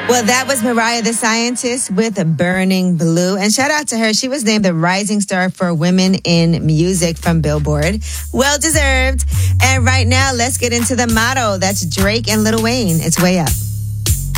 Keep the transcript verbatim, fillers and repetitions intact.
Well, that was Mariah the Scientist with Burning Blue. And shout out to her. She was named the Rising Star for Women in Music from Billboard. Well deserved. And right now, let's get into the motto. That's Drake and Lil Wayne. It's Way Up.